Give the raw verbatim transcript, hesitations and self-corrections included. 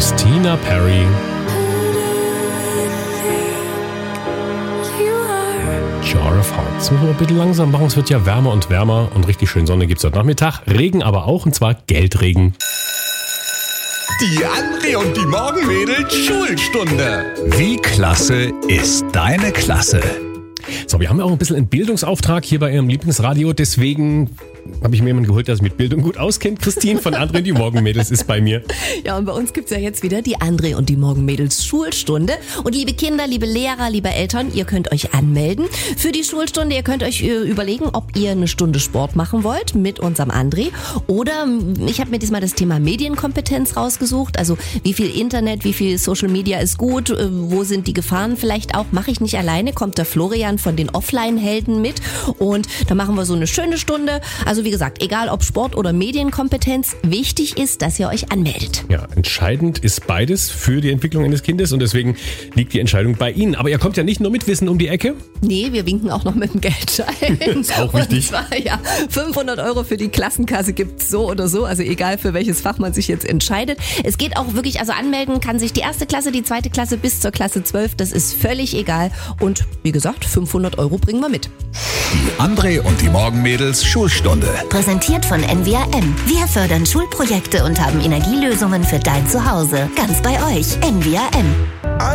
Christina Perri. Jar of Hearts. Müssen wir ein bisschen langsam machen, es wird ja wärmer und wärmer und richtig schön Sonne gibt es heute Nachmittag. Regen aber auch, und zwar Geldregen. Die André und die Morgenmädels Schulstunde. Wie klasse ist deine Klasse? So, wir haben ja auch ein bisschen einen Bildungsauftrag hier bei Ihrem Lieblingsradio, deswegen habe ich mir jemanden geholt, der sich mit Bildung gut auskennt. Christine von André und die Morgenmädels ist bei mir. Ja, und bei uns gibt's ja jetzt wieder die André und die Morgenmädels Schulstunde. Und liebe Kinder, liebe Lehrer, liebe Eltern, ihr könnt euch anmelden für die Schulstunde. Ihr könnt euch äh, überlegen, ob ihr eine Stunde Sport machen wollt mit unserem André. Oder ich habe mir diesmal das Thema Medienkompetenz rausgesucht. Also wie viel Internet, wie viel Social Media ist gut, äh, wo sind die Gefahren vielleicht auch. Mache ich nicht alleine, kommt der Florian von den Offline-Helden mit. Und da machen wir so eine schöne Stunde. Also wie gesagt, egal ob Sport oder Medienkompetenz, wichtig ist, dass ihr euch anmeldet. Ja, entscheidend ist beides für die Entwicklung eines Kindes und deswegen liegt die Entscheidung bei Ihnen. Aber ihr kommt ja nicht nur mit Wissen um die Ecke. Nee, wir winken auch noch mit dem Geldschein. Ist auch wichtig. Und zwar, ja, fünfhundert Euro für die Klassenkasse gibt's so oder so, also egal für welches Fach man sich jetzt entscheidet. Es geht auch wirklich, also anmelden kann sich die erste Klasse, die zweite Klasse bis zur Klasse zwölf, das ist völlig egal. Und wie gesagt, fünfhundert Euro bringen wir mit. Die André und die Morgenmädels Schulstunde. Präsentiert von N W A M. Wir fördern Schulprojekte und haben Energielösungen für dein Zuhause. Ganz bei euch. N W A M.